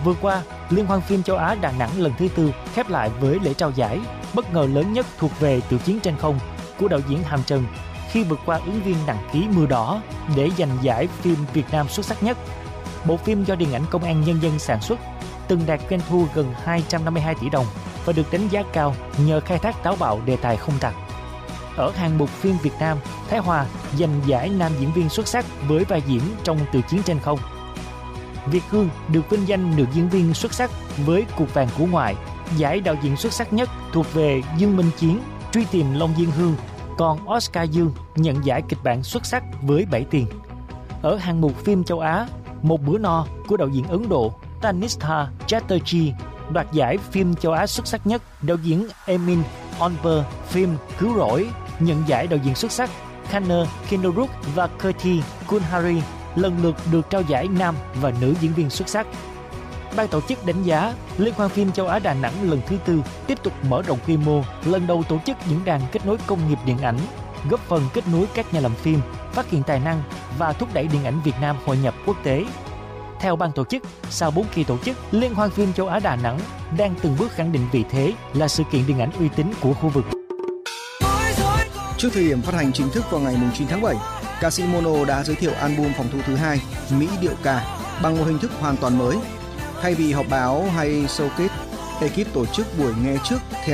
Vừa qua, Liên hoan phim châu Á Đà Nẵng lần thứ 4 khép lại với lễ trao giải bất ngờ lớn nhất thuộc về Từ chiến trên không của đạo diễn Hàm Trần khi vượt qua ứng viên nặng ký Mưa Đỏ để giành giải phim Việt Nam xuất sắc nhất. Bộ phim do Điện ảnh Công an Nhân dân sản xuất từng đạt doanh thu gần 252 tỷ đồng và được đánh giá cao nhờ khai thác táo bạo đề tài không tặc. Ở hạng mục phim Việt Nam, Thái Hòa giành giải nam diễn viên xuất sắc với vai diễn trong Từ chiến trên không. Việt Hương được vinh danh nữ diễn viên xuất sắc với Cục vàng của ngoại. Giải đạo diễn xuất sắc nhất thuộc về Dương Minh Chiến, Truy tìm Long Diên Hương, còn Oscar Dương nhận giải kịch bản xuất sắc với 7 tiền. Ở hạng mục phim châu Á, Một bữa no của đạo diễn Ấn Độ Tanistha Chatterjee đoạt giải phim châu Á xuất sắc nhất. Đạo diễn Emin Onper phim Cứu rỗi nhận giải đạo diễn xuất sắc. Kanner Kinoruk và Kirti Kunhari lần lượt được trao giải nam và nữ diễn viên xuất sắc. Ban tổ chức đánh giá Liên hoan phim châu Á Đà Nẵng lần thứ 4 tiếp tục mở rộng quy mô, lần đầu tổ chức diễn đàn kết nối công nghiệp điện ảnh, góp phần kết nối các nhà làm phim, phát hiện tài năng và thúc đẩy điện ảnh Việt Nam hội nhập quốc tế. Theo ban tổ chức, sau 4 kỳ tổ chức, Liên hoan phim châu Á Đà Nẵng đang từng bước khẳng định vị thế là sự kiện điện ảnh uy tín của khu vực. Trước thời điểm phát hành chính thức vào ngày 9 tháng 7, ca sĩ Mono đã giới thiệu album phòng thu thứ 2, Mỹ Điệu Ca, bằng một hình thức hoàn toàn mới. Thay vì họp báo hay showcase, ekip tổ chức buổi nghe trước theo